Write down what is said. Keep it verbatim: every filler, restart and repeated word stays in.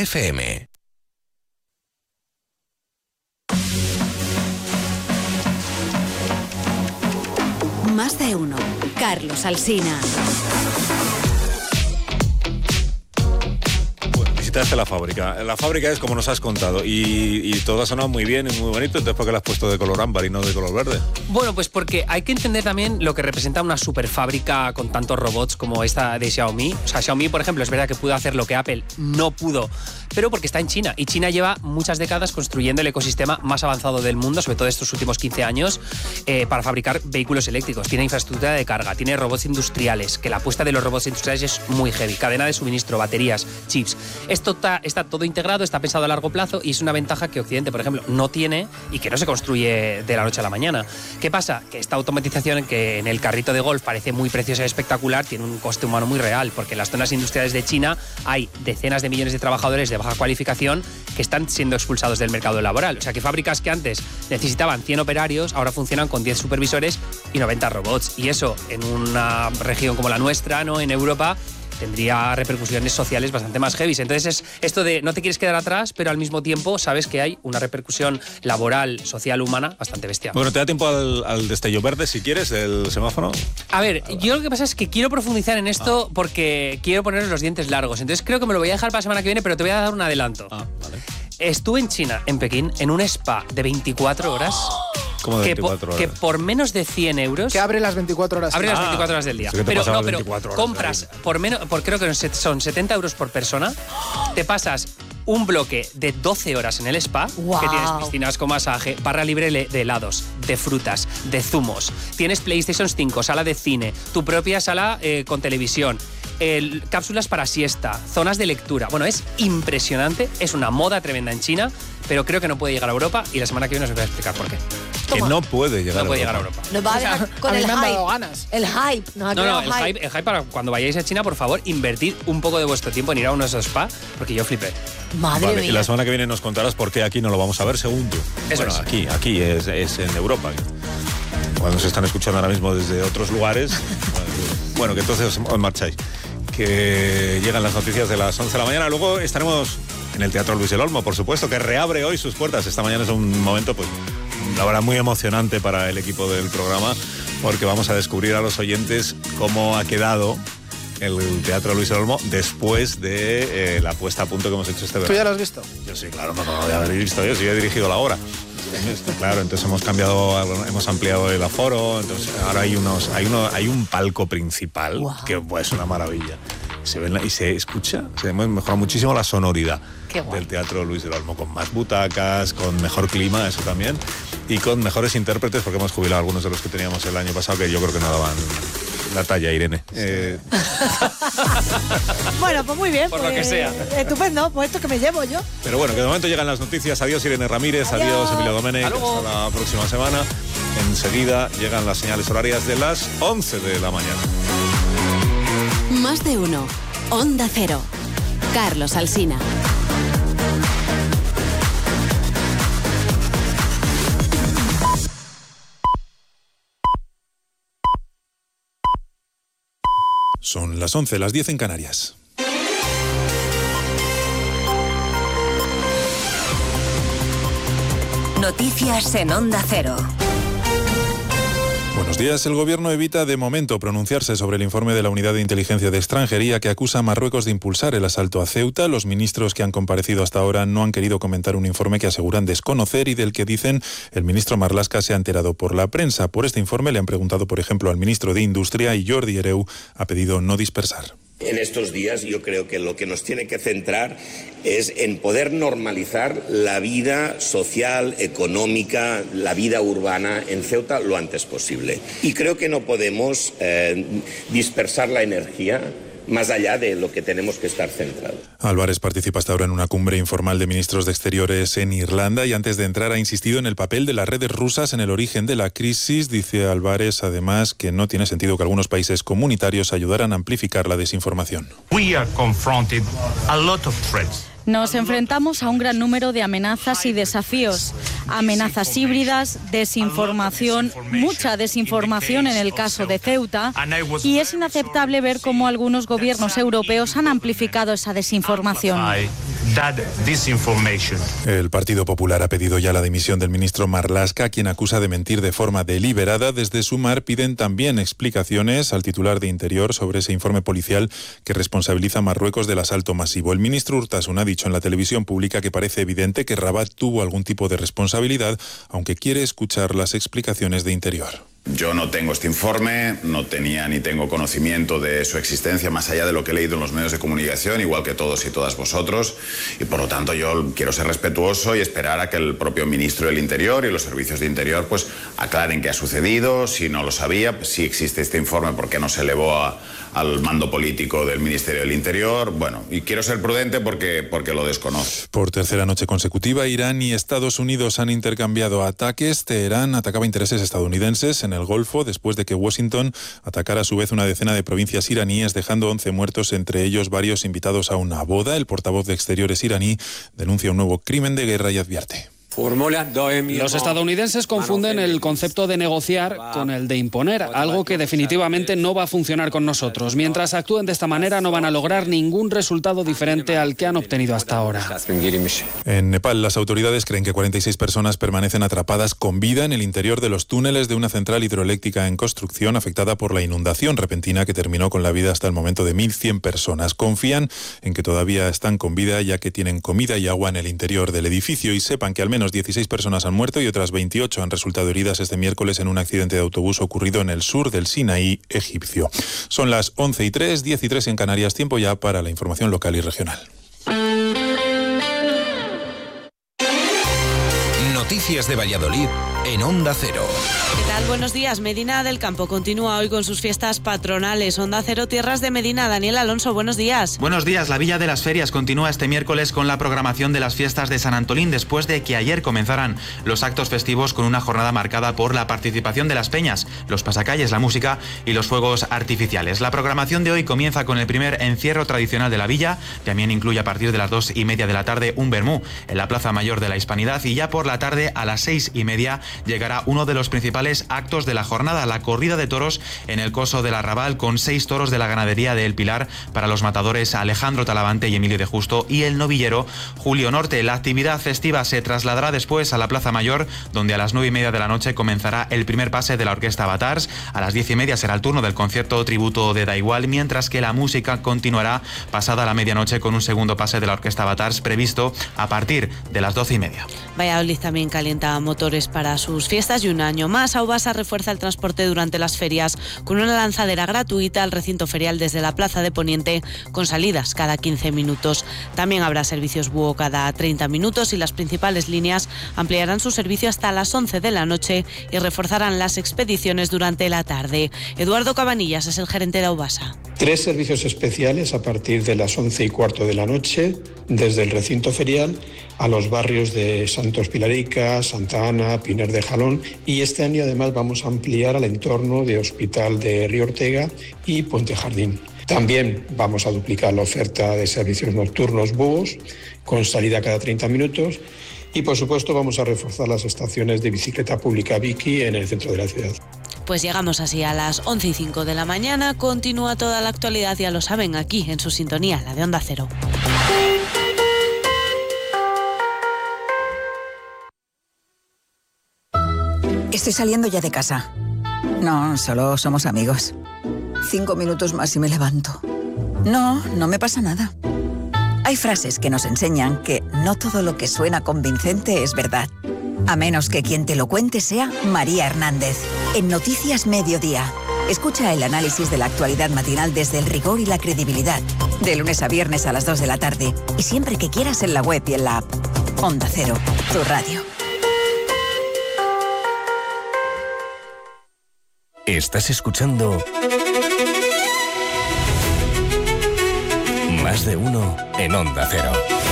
F M. Más de uno. Carlos Alsina. Visitaste la fábrica. La fábrica es como nos has contado y, y todo ha sonado muy bien y muy bonito. Entonces, ¿por qué la has puesto de color ámbar y no de color verde? Bueno, pues porque hay que entender también lo que representa una super fábrica con tantos robots como esta de Xiaomi. O sea, Xiaomi, por ejemplo, es verdad que pudo hacer lo que Apple no pudo, pero porque está en China. Y China lleva muchas décadas construyendo el ecosistema más avanzado del mundo, sobre todo estos últimos quince años, eh, para fabricar vehículos eléctricos. Tiene infraestructura de carga, tiene robots industriales, que la apuesta de los robots industriales es muy heavy. Cadena de suministro, baterías, chips. Esto está, está todo integrado, está pensado a largo plazo y es una ventaja que Occidente, por ejemplo, no tiene y que no se construye de la noche a la mañana. ¿Qué pasa? Que esta automatización, que en el carrito de golf parece muy preciosa y espectacular, tiene un coste humano muy real, porque en las zonas industriales de China hay decenas de millones de trabajadores de baja cualificación que están siendo expulsados del mercado laboral. O sea, que fábricas que antes necesitaban cien operarios, ahora funcionan con diez supervisores y noventa robots. Y eso, en una región como la nuestra, ¿no?, en Europa, tendría repercusiones sociales bastante más heavy. Entonces es esto de no te quieres quedar atrás, pero al mismo tiempo sabes que hay una repercusión laboral, social, humana bastante bestia. Bueno, te da tiempo al, al destello verde, si quieres, del semáforo. A ver, yo lo que pasa es que quiero profundizar en esto ah. porque quiero poneros los dientes largos. Entonces creo que me lo voy a dejar para la semana que viene, pero te voy a dar un adelanto. Ah, vale. Estuve en China, en Pekín, en un spa de veinticuatro horas. ¿Cómo de veinticuatro que, horas? Que por menos de cien euros... Que abre las veinticuatro horas. Abre ah, las veinticuatro horas del día. Pero no, pero compras por menos, por creo que son setenta euros por persona, te pasas un bloque de doce horas en el spa, wow. que tienes piscinas con masaje, barra libre de helados, de frutas, de zumos, tienes PlayStation cinco, sala de cine, tu propia sala eh, con televisión, el, cápsulas para siesta, zonas de lectura. Bueno, es impresionante, es una moda tremenda en China, pero creo que no puede llegar a Europa y la semana que viene os voy a explicar por qué. Que no puede llegar, no puede a, llegar a Europa. Nos va a dejar con a el mí me han hype. dado ganas. El hype. Nos no, no, el hype. hype, el hype para cuando vayáis a China, por favor, invertid un poco de vuestro tiempo en ir a uno de esos spa, porque yo flipé. Madre vale, mía. Y la semana que viene nos contarás por qué aquí no lo vamos a ver, según tú. Eso bueno, es. aquí, aquí es, es en Europa. Cuando se están escuchando ahora mismo desde otros lugares. Bueno, que entonces os marcháis. Que llegan las noticias de las once de la mañana. Luego estaremos en el Teatro Luis del Olmo, por supuesto, que reabre hoy sus puertas. Esta mañana es un momento, pues, la verdad, muy emocionante para el equipo del programa, porque vamos a descubrir a los oyentes cómo ha quedado el Teatro Luis del Olmo después de eh, la puesta a punto que hemos hecho este verano. ¿Tú ya lo has visto? Yo sí, claro, no, no lo voy a haber visto yo, sí he dirigido la obra. Claro, entonces hemos cambiado, hemos ampliado el aforo, entonces ahora hay unos, hay uno, hay un palco principal, wow, que pues, es una maravilla. Se ve y se escucha, se mejora muchísimo la sonoridad del Teatro Luis del Olmo, con más butacas, con mejor clima, eso también, y con mejores intérpretes, porque hemos jubilado algunos de los que teníamos el año pasado, que yo creo que no daban la talla, Irene. Eh... Bueno, pues muy bien. Por pues, lo que sea. Estupendo, pues esto que me llevo yo. Pero bueno, que de momento llegan las noticias. Adiós, Irene Ramírez. Adiós, adiós Emilio Domènech. Hasta la próxima semana. Enseguida llegan las señales horarias de las once de la mañana. Más de uno. Onda Cero. Carlos Alsina. Son las once, las diez en Canarias. Noticias en Onda Cero. Buenos días. El Gobierno evita de momento pronunciarse sobre el informe de la Unidad de Inteligencia de Extranjería que acusa a Marruecos de impulsar el asalto a Ceuta. Los ministros que han comparecido hasta ahora no han querido comentar un informe que aseguran desconocer y del que dicen el ministro Marlaska se ha enterado por la prensa. Por este informe le han preguntado, por ejemplo, al ministro de Industria y Jordi Hereu ha pedido no dispersar. En estos días yo creo que lo que nos tiene que centrar es en poder normalizar la vida social, económica, la vida urbana en Ceuta lo antes posible. Y creo que no podemos eh, dispersar la energía más allá de lo que tenemos que estar centrados. Álvarez participa hasta ahora en una cumbre informal de ministros de Exteriores en Irlanda y antes de entrar ha insistido en el papel de las redes rusas en el origen de la crisis. Dice Álvarez además que no tiene sentido que algunos países comunitarios ayudaran a amplificar la desinformación. We are confronted a lot of threats. Nos enfrentamos a un gran número de amenazas y desafíos. Amenazas híbridas, desinformación, mucha desinformación en el caso de Ceuta, y es inaceptable ver cómo algunos gobiernos europeos han amplificado esa desinformación. that disinformation. El Partido Popular ha pedido ya la dimisión del ministro Marlaska, quien acusa de mentir de forma deliberada. Desde Sumar piden también explicaciones al titular de Interior sobre ese informe policial que responsabiliza a Marruecos del asalto masivo. El ministro Urtasun ha dicho en la televisión pública que parece evidente que Rabat tuvo algún tipo de responsabilidad, aunque quiere escuchar las explicaciones de Interior. Yo no tengo este informe, no tenía ni tengo conocimiento de su existencia más allá de lo que he leído en los medios de comunicación, igual que todos y todas vosotros, y por lo tanto yo quiero ser respetuoso y esperar a que el propio ministro del Interior y los servicios de Interior pues aclaren qué ha sucedido, si no lo sabía, pues, si existe este informe, por qué no se elevó a, al mando político del Ministerio del Interior. Bueno, y quiero ser prudente porque, porque lo desconozco. Por tercera noche consecutiva, Irán y Estados Unidos han intercambiado ataques. Teherán atacaba intereses estadounidenses en el Golfo después de que Washington atacara a su vez una decena de provincias iraníes, dejando once muertos, entre ellos varios invitados a una boda. El portavoz de Exteriores iraní denuncia un nuevo crimen de guerra y advierte. Los estadounidenses confunden el concepto de negociar con el de imponer, algo que definitivamente no va a funcionar con nosotros. Mientras actúen de esta manera no van a lograr ningún resultado diferente al que han obtenido hasta ahora. En Nepal, las autoridades creen que cuarenta y seis personas permanecen atrapadas con vida en el interior de los túneles de una central hidroeléctrica en construcción afectada por la inundación repentina que terminó con la vida hasta el momento de mil cien personas. Confían en que todavía están con vida, ya que tienen comida y agua en el interior del edificio, y sepan que al menos dieciséis personas han muerto y otras veintiocho han resultado heridas este miércoles en un accidente de autobús ocurrido en el sur del Sinaí egipcio. Son las once y tres, diez y tres en Canarias, tiempo ya para la información local y regional. Noticias de Valladolid en Onda Cero. ¿Qué tal? Buenos días. Medina del Campo continúa hoy con sus fiestas patronales. Onda Cero, Tierras de Medina. Daniel Alonso, buenos días. Buenos días. La Villa de las Ferias continúa este miércoles con la programación de las fiestas de San Antolín, después de que ayer comenzaran los actos festivos con una jornada marcada por la participación de las peñas, los pasacalles, la música y los fuegos artificiales. La programación de hoy comienza con el primer encierro tradicional de la villa. También incluye a partir de las dos y media de la tarde un vermú en la Plaza Mayor de la Hispanidad, y ya por la tarde a las seis y media llegará uno de los principales actos de la jornada, la corrida de toros en el Coso del Arrabal, con seis toros de la ganadería de El Pilar para los matadores Alejandro Talavante y Emilio de Justo, y el novillero Julio Norte. La actividad festiva se trasladará después a la Plaza Mayor, donde a las nueve y media de la noche comenzará el primer pase de la orquesta Avatars. A las diez y media será el turno del concierto tributo de Da Igual, mientras que la música continuará pasada la medianoche con un segundo pase de la orquesta Avatars previsto a partir de las doce y media. Valladolid también calienta motores para sus fiestas, y un año más Aubasa refuerza el transporte durante las ferias con una lanzadera gratuita al recinto ferial desde la Plaza de Poniente, con salidas cada quince minutos. También habrá servicios búho cada treinta minutos, y las principales líneas ampliarán su servicio hasta las once de la noche y reforzarán las expediciones durante la tarde. Eduardo Cabanillas es el gerente de Aubasa. Tres servicios especiales a partir de las once y cuarto de la noche desde el recinto ferial a los barrios de Santos Pilarica, Santa Ana, Pinar de Jalón, y este año además vamos a ampliar al entorno de Hospital de Río Ortega y Puente Jardín. También vamos a duplicar la oferta de servicios nocturnos búhos con salida cada treinta minutos, y por supuesto vamos a reforzar las estaciones de bicicleta pública Vicky en el centro de la ciudad. Pues llegamos así a las once y cinco de la mañana. Continúa toda la actualidad, ya lo saben, aquí en su sintonía, la de Onda Cero. Estoy saliendo ya de casa. No, solo somos amigos. Cinco minutos más y me levanto. No, no me pasa nada. Hay frases que nos enseñan que no todo lo que suena convincente es verdad. A menos que quien te lo cuente sea María Hernández. En Noticias Mediodía. Escucha el análisis de la actualidad matinal desde el rigor y la credibilidad. De lunes a viernes a las dos de la tarde. Y siempre que quieras en la web y en la app. Onda Cero, tu radio. Estás escuchando Más de Uno en Onda Cero.